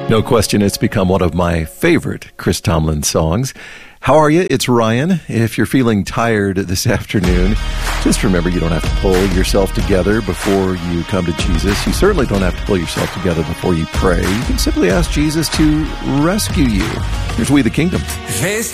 No question, it's become one of my favorite Chris Tomlin songs. How are you? It's Ryan. If you're feeling tired this afternoon, just remember you don't have to pull yourself together before you come to Jesus. You certainly don't have to pull yourself together before you pray. You can simply ask Jesus to rescue you. Here's We the Kingdom. Face